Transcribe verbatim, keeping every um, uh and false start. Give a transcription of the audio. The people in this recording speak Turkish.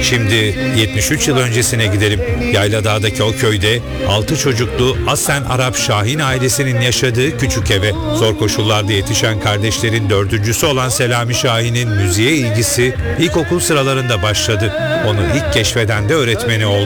Şimdi yetmiş üç yıl öncesine gidelim. Yayladağ'daki o köyde altı çocuklu aslen Arap Şahin ailesinin yaşadığı küçük eve zor koşullarda yetişen kardeşlerin dördüncüsü olan Selami Şahin'in müziğe ilgisi ilkokul sıralarında başladı. Onu ilk keşfeden de öğretmeni oldu.